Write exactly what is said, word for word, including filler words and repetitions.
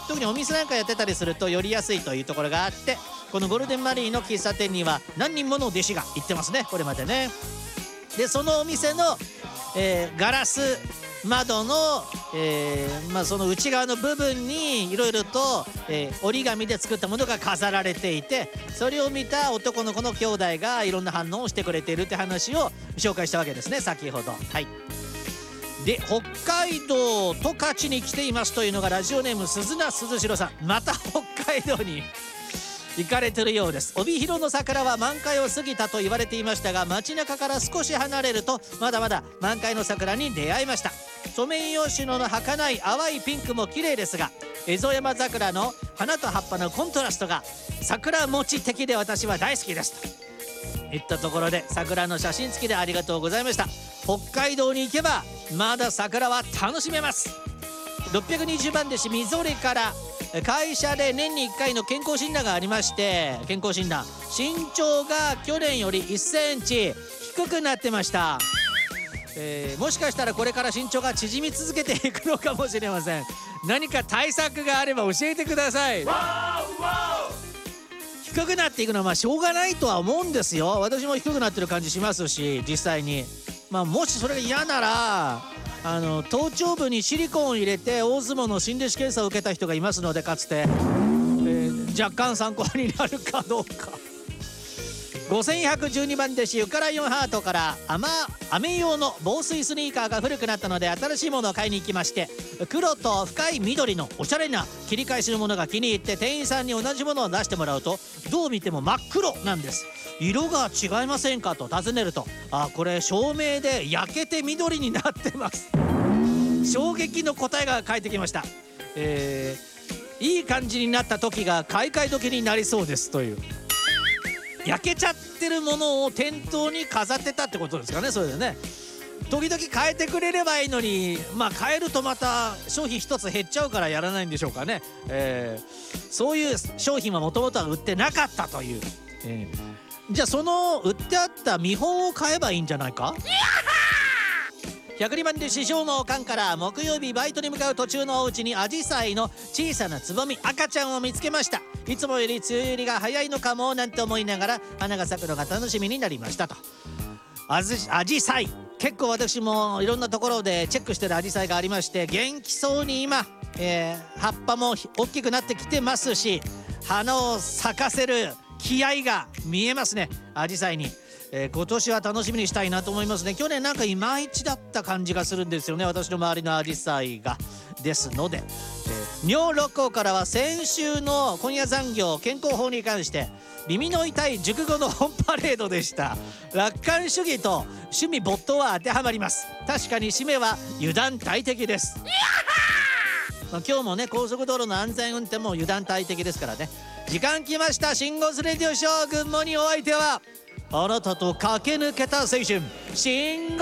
特にお店なんかやってたりすると寄りやすいというところがあって、このゴールデンマリーの喫茶店には何人もの弟子が行ってますね、これまでね。でそのお店の、えー、ガラス窓の、えーまあ、その内側の部分にいろいろと、えー、折り紙で作ったものが飾られていて、それを見た男の子の兄弟がいろんな反応をしてくれているって話を紹介したわけですね、先ほど。はい。で北海道十勝に来ていますというのがラジオネーム鈴名鈴代さん。また北海道に行かれてるようです。帯広の桜は満開を過ぎたと言われていましたが、街中から少し離れるとまだまだ満開の桜に出会いました。ソメイヨシノの儚い淡いピンクも綺麗ですが、エゾヤマ桜の花と葉っぱのコントラストが桜餅的で私は大好きですといったところで、桜の写真付きでありがとうございました。北海道に行けばまだ桜は楽しめます。ろっぴゃくにじゅうばん弟子みぞれから会社で年にいっかいの健康診断がありまして、健康診断、身長が去年よりいっセンチ低くなってました。えー、もしかしたらこれから身長が縮み続けていくのかもしれません。何か対策があれば教えてください。低くなっていくのはまあしょうがないとは思うんですよ。私も低くなってる感じしますし、実際に、まあ、もしそれが嫌ならあの頭頂部にシリコンを入れて大相撲の新弟子検査を受けた人がいますので、かつて、えー、若干参考になるかどうか。ごせんひゃくじゅうにばん弟子ゆからよんハートから雨雨用の防水スニーカーが古くなったので新しいものを買いに行きまして、黒と深い緑のおしゃれな切り返しのものが気に入って店員さんに同じものを出してもらうと、どう見ても真っ黒なんです。色が違いませんかと尋ねると、あ、これ照明で焼けて緑になってます衝撃の答えが返ってきました。えー、いい感じになった時が買い替え時になりそうですという。焼けちゃってるものを店頭に飾ってたってことですかね。それでね、時々変えてくれればいいのに、まあ変えるとまた商品一つ減っちゃうからやらないんでしょうかね。えー、そういう商品はもともとは売ってなかったという、えー、じゃあその売ってあった見本を買えばいいんじゃないか。ひゃくにばんで師匠のおかんから、木曜日バイトに向かう途中のお家にアジサイの小さなつぼみ赤ちゃんを見つけました。いつもより梅雨入りが早いのかもなんて思いながら花が咲くのが楽しみになりましたと。アジサイ結構私もいろんなところでチェックしてるアジサイがありまして、元気そうに今、えー、葉っぱも大きくなってきてますし、花を咲かせる気合が見えますね、アジサイに。えー、今年は楽しみにしたいなと思いますね。去年なんかいまいちだった感じがするんですよね、私の周りのアジサイが。ですので、えー、尿六甲からは先週の今夜残業健康法に関して耳の痛い熟語の本パレードでした。楽観主義と趣味没頭は当てはまります。確かに締めは油断大敵です。まあ、今日もね、高速道路の安全運転も油断大敵ですからね。時間きました。シンゴスレディオショー、群馬にお相手はあなたと駆け抜けた青春、シンゴ